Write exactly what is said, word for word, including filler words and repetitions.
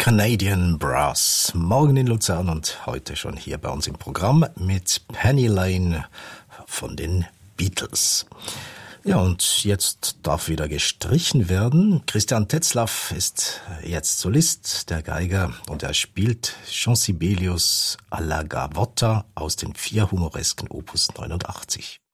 Canadian Brass. Morgen in Luzern und heute schon hier bei uns im Programm mit Penny Lane von den Beatles. Ja, und jetzt darf wieder gestrichen werden. Christian Tetzlaff ist jetzt Solist, der Geiger, und er spielt Jean Sibelius alla Gavotta aus den vier humoresken Opus neunundachtzig.